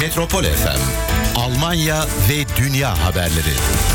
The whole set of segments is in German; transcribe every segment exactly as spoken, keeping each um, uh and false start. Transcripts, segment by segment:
Metropol F M, Almanya ve dünya haberleri.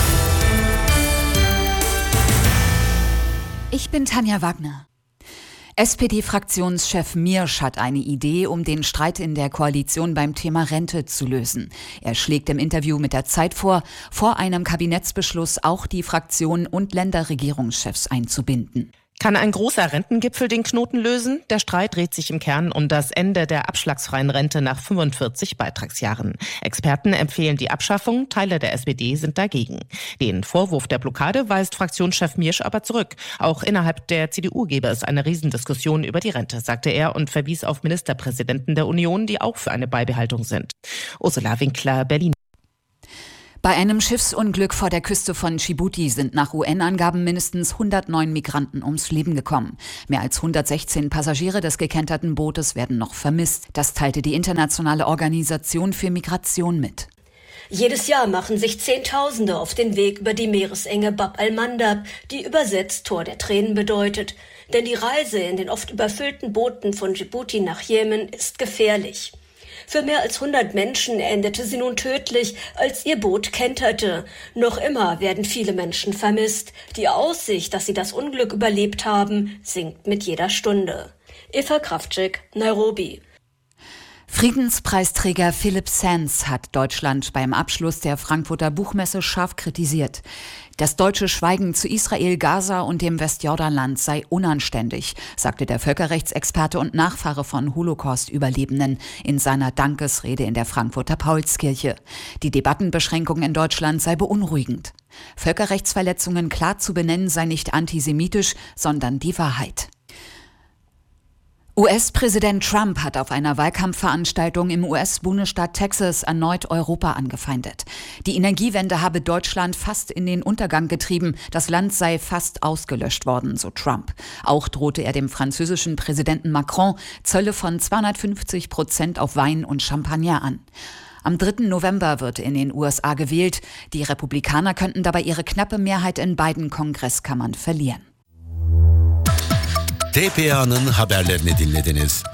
Ich bin Tanja Wagner. S P D-Fraktionschef Miersch hat eine Idee, um den Streit in der Koalition beim Thema Rente zu lösen. Er schlägt im Interview mit der Zeit vor, vor einem Kabinettsbeschluss auch die Fraktionen und Länderregierungschefs einzubinden. Kann ein großer Rentengipfel den Knoten lösen? Der Streit dreht sich im Kern um das Ende der abschlagsfreien Rente nach fünfundvierzig Beitragsjahren. Experten empfehlen die Abschaffung, Teile der S P D sind dagegen. Den Vorwurf der Blockade weist Fraktionschef Miersch aber zurück. Auch innerhalb der C D U gebe es eine Riesendiskussion über die Rente, sagte er und verwies auf Ministerpräsidenten der Union, die auch für eine Beibehaltung sind. Ursula Winkler, Berlin. Bei einem Schiffsunglück vor der Küste von Djibouti sind nach U N-Angaben mindestens hundertneun Migranten ums Leben gekommen. Mehr als hundertsechzehn Passagiere des gekenterten Bootes werden noch vermisst. Das teilte die Internationale Organisation für Migration mit. Jedes Jahr machen sich Zehntausende auf den Weg über die Meeresenge Bab al-Mandab, die übersetzt Tor der Tränen bedeutet. Denn die Reise in den oft überfüllten Booten von Djibouti nach Jemen ist gefährlich. Für mehr als hundert Menschen endete sie nun tödlich, als ihr Boot kenterte. Noch immer werden viele Menschen vermisst. Die Aussicht, dass sie das Unglück überlebt haben, sinkt mit jeder Stunde. Eva Kraftschick, Nairobi. Friedenspreisträger Philipp Sands hat Deutschland beim Abschluss der Frankfurter Buchmesse scharf kritisiert. Das deutsche Schweigen zu Israel, Gaza und dem Westjordanland sei unanständig, sagte der Völkerrechtsexperte und Nachfahre von Holocaust-Überlebenden in seiner Dankesrede in der Frankfurter Paulskirche. Die Debattenbeschränkung in Deutschland sei beunruhigend. Völkerrechtsverletzungen klar zu benennen sei nicht antisemitisch, sondern die Wahrheit. U S-Präsident Trump hat auf einer Wahlkampfveranstaltung im U S-Bundesstaat Texas erneut Europa angefeindet. Die Energiewende habe Deutschland fast in den Untergang getrieben, das Land sei fast ausgelöscht worden, so Trump. Auch drohte er dem französischen Präsidenten Macron Zölle von zweihundertfünfzig Prozent auf Wein und Champagner an. Am dritten November wird in den U S A gewählt. Die Republikaner könnten dabei ihre knappe Mehrheit in beiden Kongresskammern verlieren. T P A'nın haberlerini dinlediniz.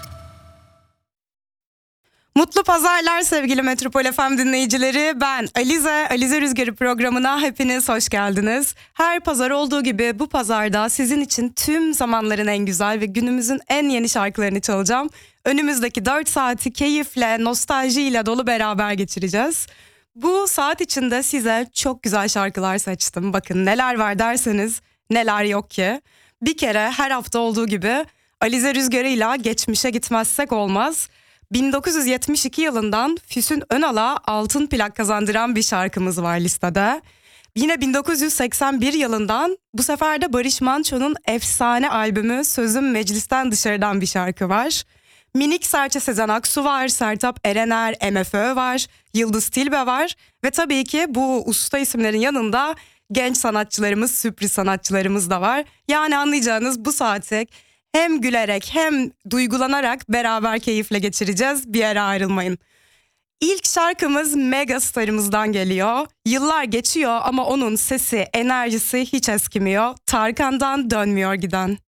Mutlu pazarlar sevgili Metropol F M dinleyicileri. Ben Alize, Alize Rüzgarı programına hepiniz hoş geldiniz. Her pazar olduğu gibi bu pazarda sizin için tüm zamanların en güzel ve günümüzün en yeni şarkılarını çalacağım. Önümüzdeki dört saati keyifle, nostaljiyle dolu beraber geçireceğiz. Bu saat içinde size çok güzel şarkılar seçtim. Bakın neler var derseniz neler yok ki. Bir kere her hafta olduğu gibi Alize Rüzgarı'yla geçmişe gitmezsek olmaz. bin dokuz yüz yetmiş iki yılından Füsun Önal'a altın plak kazandıran bir şarkımız var listede. Yine bin dokuz yüz seksen bir yılından bu sefer de Barış Manço'nun efsane albümü Sözüm Meclisten Dışarıdan bir şarkı var. Minik Serçe Sezen Aksu var, Sertab Erener, M F Ö var, Yıldız Tilbe var ve tabii ki bu usta isimlerin yanında genç sanatçılarımız, sürpriz sanatçılarımız da var. Yani anlayacağınız bu saati hem gülerek hem duygulanarak beraber keyifle geçireceğiz. Bir yere ayrılmayın. İlk şarkımız megastarımızdan geliyor. Yıllar geçiyor ama onun sesi, enerjisi hiç eskimiyor. Tarkan'dan Dönmüyor Giden.